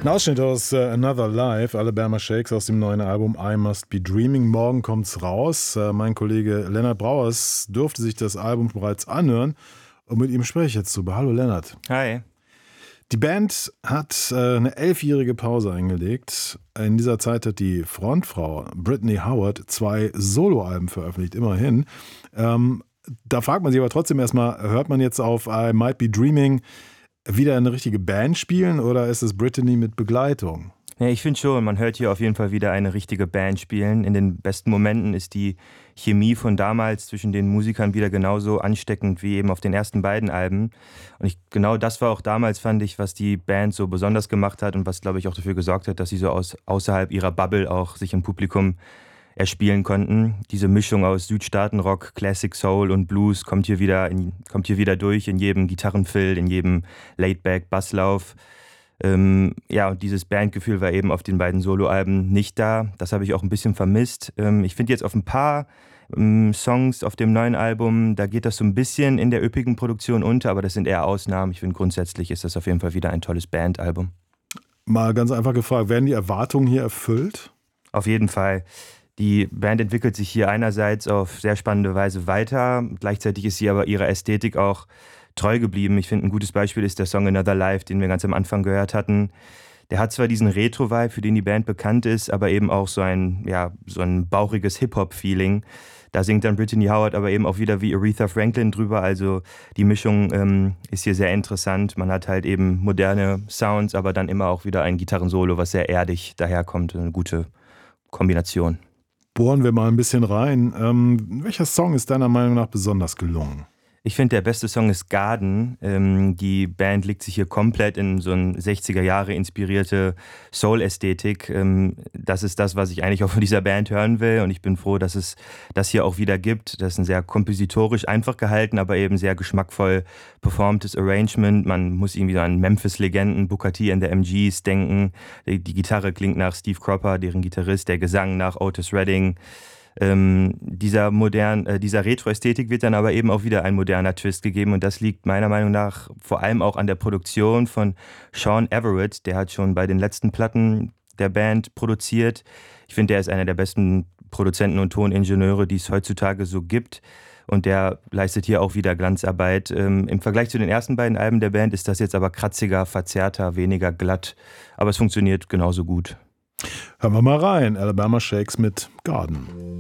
Ein Ausschnitt aus Another Life, Alabama Shakes aus dem neuen Album I Must Be Dreaming. Morgen kommt's raus. Mein Kollege Lennart Brauers durfte sich das Album bereits anhören und mit ihm spreche ich jetzt drüber. Hallo Lennart. Hi. Die Band hat eine 11-jährige Pause eingelegt. In dieser Zeit hat die Frontfrau Brittany Howard 2 Soloalben veröffentlicht, immerhin. Da fragt man sich aber trotzdem erstmal, hört man jetzt auf I Might Be Dreaming wieder eine richtige Band spielen oder ist es Brittany mit Begleitung? Ja, ich finde schon, man hört hier auf jeden Fall wieder eine richtige Band spielen. In den besten Momenten ist die Chemie von damals zwischen den Musikern wieder genauso ansteckend wie eben auf den ersten beiden Alben. Und genau das war auch damals, fand ich, was die Band so besonders gemacht hat und was, glaube ich, auch dafür gesorgt hat, dass sie so außerhalb ihrer Bubble auch sich ein Publikum erspielen konnten. Diese Mischung aus Südstaatenrock, Classic Soul und Blues kommt hier wieder durch in jedem Gitarrenfill, in jedem Laidback-Basslauf. Und dieses Bandgefühl war eben auf den beiden Soloalben nicht da. Das habe ich auch ein bisschen vermisst. Ich finde jetzt auf ein paar Songs auf dem neuen Album, da geht das so ein bisschen in der üppigen Produktion unter, aber das sind eher Ausnahmen. Ich finde, grundsätzlich ist das auf jeden Fall wieder ein tolles Bandalbum. Mal ganz einfach gefragt, werden die Erwartungen hier erfüllt? Auf jeden Fall. Die Band entwickelt sich hier einerseits auf sehr spannende Weise weiter, gleichzeitig ist sie aber ihrer Ästhetik auch treu geblieben. Ich finde, ein gutes Beispiel ist der Song Another Life, den wir ganz am Anfang gehört hatten. Der hat zwar diesen Retro-Vibe, für den die Band bekannt ist, aber eben auch so ein bauchiges Hip-Hop-Feeling. Da singt dann Brittany Howard aber eben auch wieder wie Aretha Franklin drüber, also die Mischung ist hier sehr interessant. Man hat halt eben moderne Sounds, aber dann immer auch wieder ein Gitarrensolo, was sehr erdig daherkommt, eine gute Kombination. Bohren wir mal ein bisschen rein. Welcher Song ist deiner Meinung nach besonders gelungen? Ich finde, der beste Song ist Garden. Die Band legt sich hier komplett in so eine 60er Jahre inspirierte Soul-Ästhetik. Das ist das, was ich eigentlich auch von dieser Band hören will. Und ich bin froh, dass es das hier auch wieder gibt. Das ist ein sehr kompositorisch einfach gehalten, aber eben sehr geschmackvoll performtes Arrangement. Man muss irgendwie so an Memphis-Legenden, Booker T and the MGs denken. Die Gitarre klingt nach Steve Cropper, deren Gitarrist, der Gesang nach Otis Redding. Dieser Retro-Ästhetik wird dann aber eben auch wieder ein moderner Twist gegeben und das liegt meiner Meinung nach vor allem auch an der Produktion von Sean Everett. Der hat schon bei den letzten Platten der Band produziert. Ich finde, der ist einer der besten Produzenten und Toningenieure, die es heutzutage so gibt und der leistet hier auch wieder Glanzarbeit. Im Vergleich zu den ersten beiden Alben der Band ist das jetzt aber kratziger, verzerrter, weniger glatt, aber es funktioniert genauso gut. Hören wir mal rein. Alabama Shakes mit Garden.